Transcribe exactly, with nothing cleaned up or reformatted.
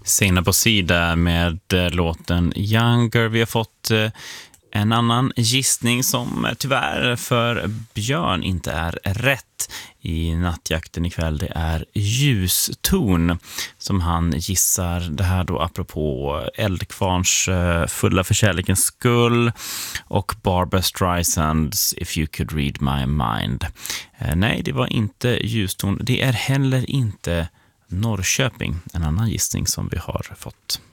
Sina på sida med eh, låten Younger. Vi har fått eh, en annan gissning som eh, tyvärr för Björn inte är rätt i nattjakten ikväll. Det är ljuston som han gissar. Det här då apropå Eldkvarns eh, Fulla för kärlekens skull och Barbra Streisands If You Could Read My Mind. Eh, nej, det var inte ljuston. Det är heller inte Norrköping, en annan gissning som vi har fått.